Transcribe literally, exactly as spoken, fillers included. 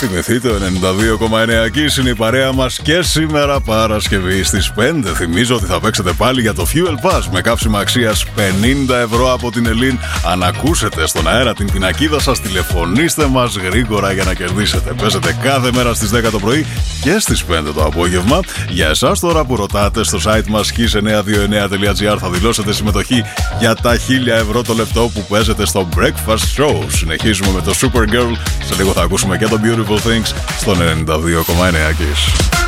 Θυμηθείτε, ο ενενήντα δύο κόμμα εννέα Kiss είναι η παρέα μας και σήμερα Παρασκευή στις πέντε. Θυμίζω ότι θα παίξετε πάλι για το Fuel Pass με καύσιμα αξίας πενήντα ευρώ από την Ελλήν. Αν ακούσετε στον αέρα την πινακίδα σας, τηλεφωνήστε μας γρήγορα για να κερδίσετε. Παίζετε κάθε μέρα στις δέκα το πρωί και στις πέντε το απόγευμα. Για εσάς τώρα που ρωτάτε, στο site μας kiss εννιακόσια είκοσι εννέα τελεία gr θα δηλώσετε συμμετοχή για τα χίλια ευρώ το λεπτό που παίζετε στο Breakfast Show. Συνεχίζουμε με το Supergirl. Σε λίγο θα ακούσουμε και το Beautiful Things στον ενενήντα δύο κόμμα εννέα Kiss.